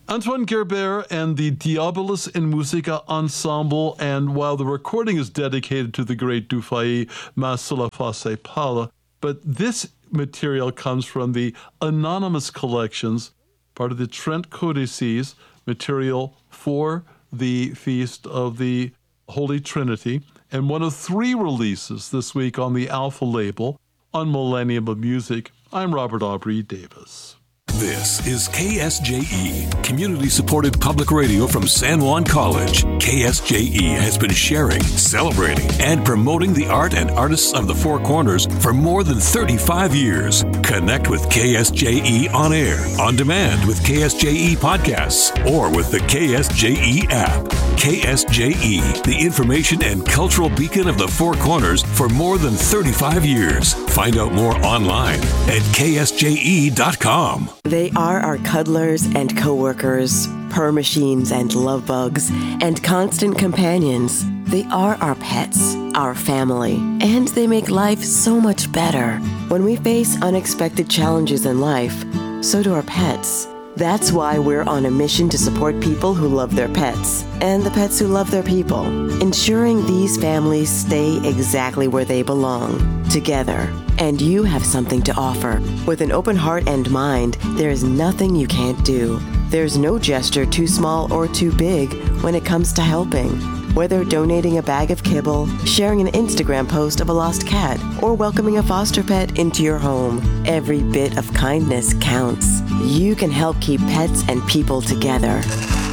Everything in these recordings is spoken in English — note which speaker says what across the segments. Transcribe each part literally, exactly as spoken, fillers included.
Speaker 1: Antoine Gerber and the Diabolus in Musica Ensemble, and while the recording is dedicated to the great Dufay, Mas sur la face pâle, but this material comes from the Anonymous Collections, part of the Trent Codices, material for the Feast of the Holy Trinity, and one of three releases this week on the Alpha label on Millennium of Music. I'm Robert Aubrey Davis.
Speaker 2: This is K S J E, community-supported public radio from San Juan College. K S J E has been sharing, celebrating, and promoting the art and artists of the Four Corners for more than thirty-five years. Connect with K S J E on air, on demand with K S J E podcasts, or with the K S J E app. K S J E, the information and cultural beacon of the Four Corners for more than thirty-five years. Find out more online at K S J E dot com.
Speaker 3: They are our cuddlers and coworkers, purr machines and love bugs, and constant companions. They are our pets, our family, and they make life so much better. When we face unexpected challenges in life, so do our pets. That's why we're on a mission to support people who love their pets and the pets who love their people, ensuring these families stay exactly where they belong, together. And you have something to offer. With an open heart and mind, there is nothing you can't do. There's no gesture too small or too big when it comes to helping. Whether donating a bag of kibble, sharing an Instagram post of a lost cat, or welcoming a foster pet into your home, every bit of kindness counts. You can help keep pets and people together.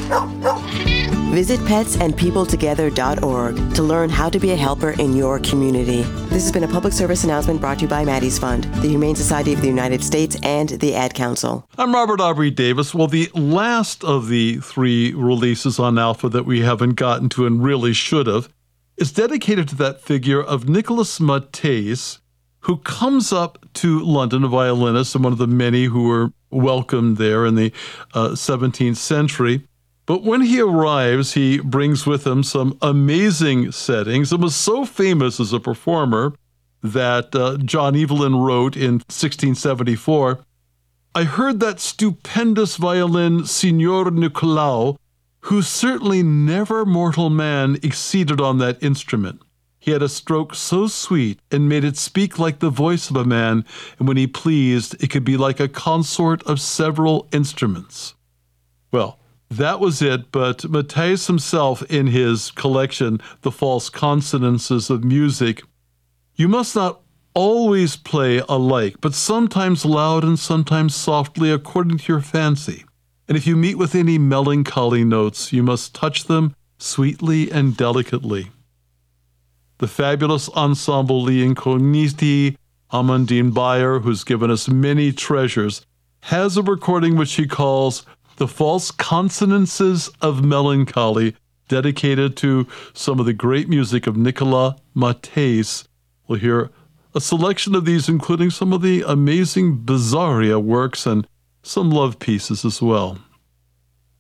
Speaker 3: Visit pets and people together dot org to learn how to be a helper in your community. This has been a public service announcement brought to you by Maddie's Fund, the Humane Society of the United States, and the Ad Council.
Speaker 1: I'm Robert Aubrey Davis. Well, the last of the three releases on Alpha that we haven't gotten to and really should have is dedicated to that figure of Nicholas Matthes, who comes up to London, a violinist and one of the many who were welcomed there in the uh, seventeenth century. But when he arrives, he brings with him some amazing settings and was so famous as a performer that uh, John Evelyn wrote in sixteen seventy-four, "I heard that stupendous violin Signor Nicolau, who certainly never mortal man exceeded on that instrument. He had a stroke so sweet and made it speak like the voice of a man, and when he pleased, it could be like a consort of several instruments." Well, that was it, but Matthes himself in his collection, The False Consonances of Music, "You must not always play alike, but sometimes loud and sometimes softly according to your fancy. And if you meet with any melancholy notes, you must touch them sweetly and delicately." The fabulous ensemble Gli Incogniti, Amandine Bayer, who's given us many treasures, has a recording which he calls The False Consonances of Melancholy, dedicated to some of the great music of Nicolas Matthes. We'll hear a selection of these, including some of the amazing Bizarria works and some love pieces as well.